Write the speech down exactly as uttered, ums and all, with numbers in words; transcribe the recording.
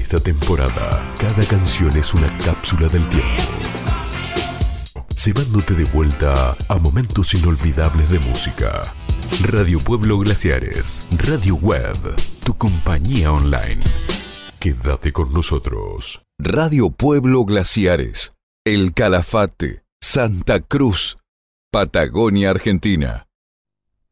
esta temporada, cada canción es una cápsula del tiempo, llevándote de vuelta a momentos inolvidables de música. Radio Pueblo Glaciares, Radio Web, tu compañía online. Quédate con nosotros. Radio Pueblo Glaciares, El Calafate, Santa Cruz, Patagonia, Argentina.